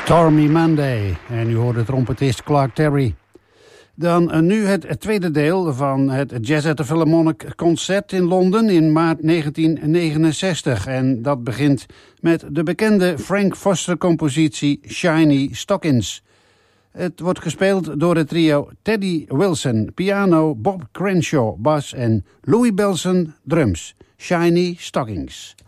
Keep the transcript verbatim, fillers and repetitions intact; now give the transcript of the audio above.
Stormy Monday. En u hoorde trompetist Clark Terry. Dan uh, nu het, het tweede deel van het Jazz at the Philharmonic concert in Londen in maart negentien negenenzestig. En dat begint met de bekende Frank Foster compositie Shiny Stockings. Het wordt gespeeld door het trio Teddy Wilson, piano, Bob Crenshaw, bas en Louis Bellson, drums. Shiny Stockings.